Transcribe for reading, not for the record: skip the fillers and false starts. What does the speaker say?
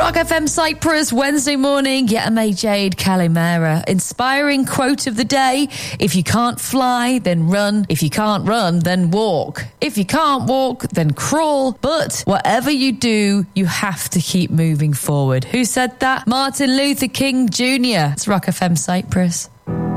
Rock FM Cyprus, Wednesday morning, Yetame Jade Calimera. Inspiring quote of the day: if you can't fly, then run. If you can't run, then walk. If you can't walk, then crawl. But whatever you do, you have to keep moving forward. Who said that? Martin Luther King Jr. It's Rock FM Cyprus.